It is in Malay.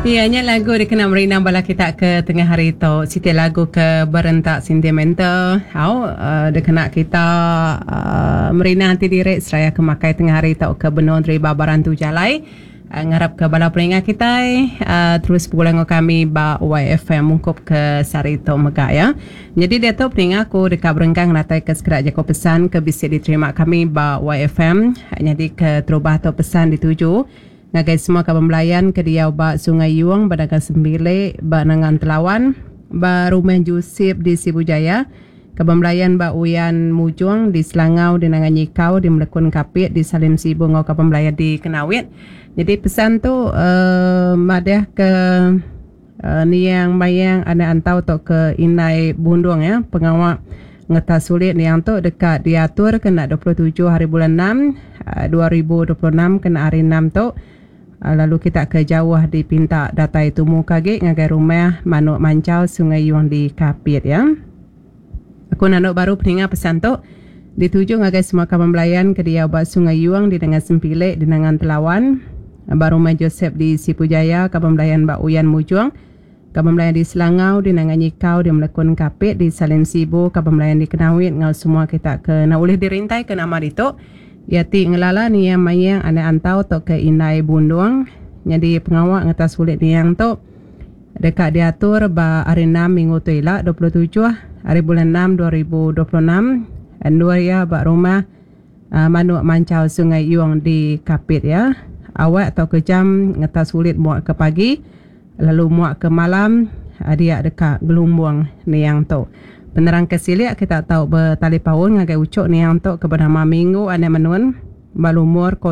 Ianya lagu dikenal merinang bala kita ke tengah hari tu. Siti lagu ke berentak sentimental. Dikenal kita merinang hati diri seraya ke makai tengah hari tu ke benua dari babaran tu jalai. Ngarap ke bala peringat kita terus pulang kami ba YFM mungkup ke Sarito Megak ya. Jadi dia tu peringat aku dekat berenggang natai ke sekerak jako pesan ke bisa diterima kami ba YFM. Jadi ke terubah tu pesan dituju ngagai semua ke pembelayan ke Diau ba Sungai Yuang Badagang Sembile ba Nangan Telawan ba Rumah Jusip di Sibujaya ke pembelayan ba Uyan Mujuang di Selangau di Nangan Nyikau di Melekun Kapit di Salim Sibu ngau ke pembelayan di Kenawit. Jadi pesan tu madah ke niang mayang ana antau tu ke Inai Bunduang ya pengawak ngeta sulit niang tu dekat diatur kena 27 hari bulan 6 2026 kena hari 6 tu. Lalu kita ke jauh dipinta data itu muka ge ngagai rumah Manuk Mancau Sungai Yuang di Kapit ya. Aku nanok baru peningat pesan tu dituju ngagai semua kawan belayan ke Diau ba Sungai Yuang di Nangan Sempile di Nangan Telawan baru Rumah Joseph di Sipujaya kawan belayan ba Uyan Mujuang kawan belayan di Selangau di Nangan Nyikau di Melekun Kapit di Salim Sibu kawan belayan di Kenawit ngau semua kita ke na boleh dirintai ke nama itu. Yati ngelala ni yang mayang ane antau to ke Inai Bunduang. Jadi pengawak ngetas sulit ni yang tu dekat diatur ba hari 6 minggu tu ila 27 hari bulan 6 2026 dua ya ba rumah Manuk Mancau Sungai Yuang di Kapit ya. Awak atau ke jam ngetas sulit muak ke pagi lalu muak ke malam dia dekat Gelumbung ni yang tu. Penerang kesiliak kita tahu bertali pawon ngagai ucuk ni yang tu ke bernama minggu ane menun balumur